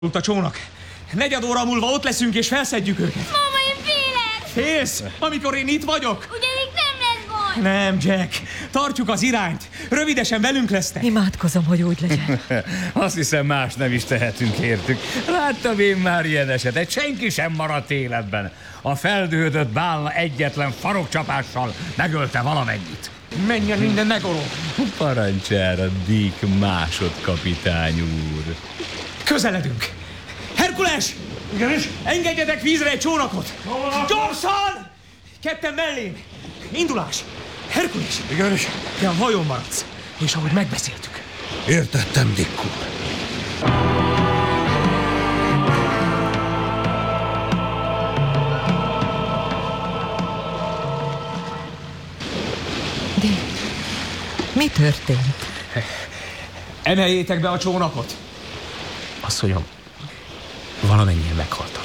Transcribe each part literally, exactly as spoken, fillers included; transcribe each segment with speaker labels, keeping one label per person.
Speaker 1: A csónak. Negyed óra múlva ott leszünk és felszedjük őket.
Speaker 2: Mama, én félek!
Speaker 1: Félsz? Amikor én itt vagyok?
Speaker 2: Ugye még nem lesz baj!
Speaker 1: Nem, Jack. Tartjuk az irányt. Rövidesen velünk lesznek.
Speaker 3: Imádkozom, hogy úgy legyen.
Speaker 4: Azt hiszem, más nem is tehetünk értük. Láttam én már ilyen esetet. Senki sem maradt életben. A feldühödött bálna egyetlen farokcsapással megölte valamennyit.
Speaker 1: Menjen minden megoló.
Speaker 4: Parancsára, Dick másodkapitány úr.
Speaker 1: Közeledünk. Herkules!
Speaker 5: Igenis?
Speaker 1: Engedjetek vízre egy csónakot. Gyorsan! Ketten mellénk. Indulás. Herkules!
Speaker 5: Igenis?
Speaker 1: Te a hajón maradsz. És ahogy megbeszéltük.
Speaker 5: Értettem, Dick úr.
Speaker 3: Dick, mi történt?
Speaker 1: Emeljétek be a csónakot.
Speaker 6: Asszonyom, valamennyien meghaltak.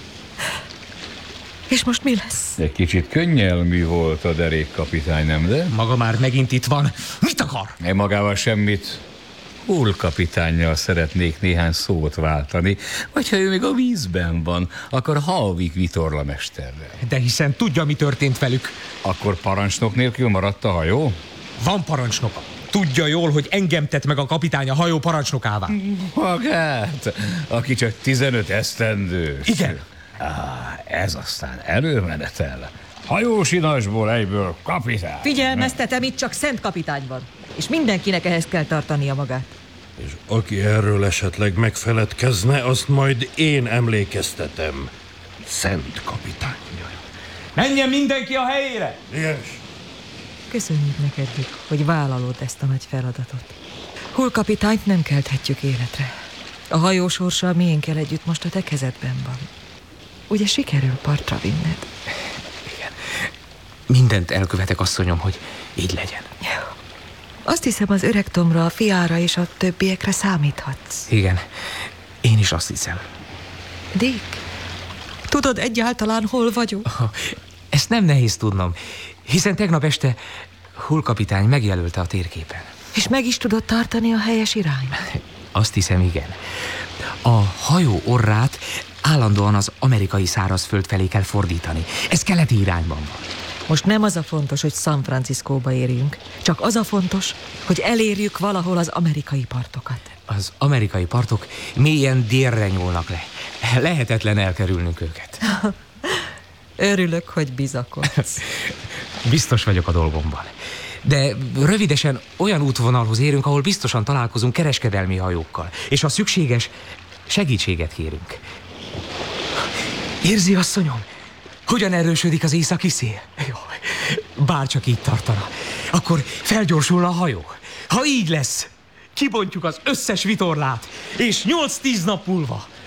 Speaker 3: És most mi lesz?
Speaker 4: Egy kicsit könnyelmű volt a derékkapitány, nem de?
Speaker 1: Maga már megint itt van. Mit akar?
Speaker 4: Én magával semmit. Hull kapitánnyal szeretnék néhány szót váltani, vagy ha ő még a vízben van, akkor Halvik vitorlamesterrel.
Speaker 1: De hiszen tudja, mi történt velük.
Speaker 4: Akkor parancsnok nélkül maradt a hajó?
Speaker 1: Van parancsnoka. Tudja jól, hogy engem tett meg a kapitány a hajó parancsnokává.
Speaker 4: Magát, aki csak tizenöt esztendős.
Speaker 1: Igen.
Speaker 4: Ah, ez aztán előmenetel. Hajósinasból egyből kapitány.
Speaker 3: Figyelmeztetem, itt csak szent kapitány van. És mindenkinek ehhez kell tartania magát.
Speaker 5: És aki erről esetleg megfeledkezne, azt majd én emlékeztetem. Szent kapitány.
Speaker 1: Menjen mindenki a helyére.
Speaker 5: Igenis?
Speaker 3: Köszönjük neked, Dick, hogy vállalod ezt a nagy feladatot. Hull kapitányt nem kelthetjük életre. A hajó sorsa miénkkel együtt most a te kezedben van. Ugye sikerül partra vinned?
Speaker 6: Igen. Mindent elkövetek, asszonyom, hogy így legyen.
Speaker 3: Jó. Azt hiszem, az öreg Tomra, a fiára és a többiekre számíthatsz.
Speaker 6: Igen, én is azt hiszem.
Speaker 3: Dick, tudod egyáltalán, hol vagyok?
Speaker 6: Oh, ezt nem nehéz tudnom, hiszen tegnap este Hull kapitány megjelölte a térképen.
Speaker 3: És meg is tudod tartani a helyes irányt?
Speaker 6: Azt hiszem, igen. A hajó orrát állandóan az amerikai szárazföld felé kell fordítani. Ez keleti irányban van.
Speaker 3: Most nem az a fontos, hogy San Franciscóba érjünk, csak az a fontos, hogy elérjük valahol az amerikai partokat.
Speaker 6: Az amerikai partok mélyen délre nyúlnak le. Lehetetlen elkerülnünk őket.
Speaker 3: Örülök, hogy bizakodsz.
Speaker 6: Biztos vagyok a dolgomban. De rövidesen olyan útvonalhoz érünk, ahol biztosan találkozunk kereskedelmi hajókkal. És ha szükséges, segítséget kérünk. Érzi, asszonyom? Hogyan erősödik az északi szél? Jaj, bárcsak így tartana. Akkor felgyorsulna a hajó. Ha így lesz, kibontjuk az összes vitorlát, és nyolc-tíz nap múlva